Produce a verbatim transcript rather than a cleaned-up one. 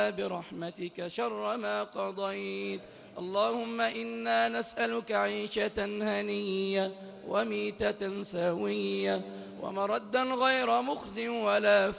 برحمتك شر ما قضيت. اللهم إنا نسألك عيشة هنية وميتة سوية ومردا غير مخز ولا